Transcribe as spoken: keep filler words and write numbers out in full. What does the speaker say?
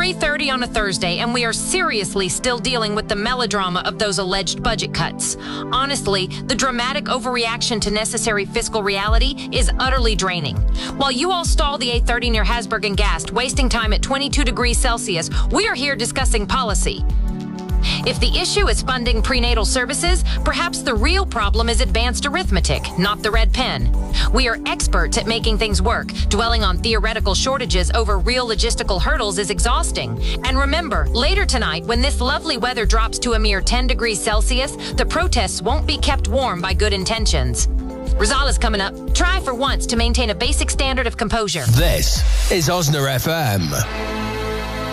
three thirty on a Thursday, and we are seriously still dealing with the melodrama of those alleged budget cuts. Honestly, the dramatic overreaction to necessary fiscal reality is utterly draining. While you all stall the eight thirty near Hasburg and Gast, wasting time at twenty-two degrees Celsius, we are here discussing policy. If the issue is funding prenatal services, perhaps the real problem is advanced arithmetic, not the red pen. We are experts at making things work. Dwelling on theoretical shortages over real logistical hurdles is exhausting. And remember, later tonight, when this lovely weather drops to a mere ten degrees Celsius, the protests won't be kept warm by good intentions. Rizala's coming up. Try for once to maintain a basic standard of composure. This is Osna F M.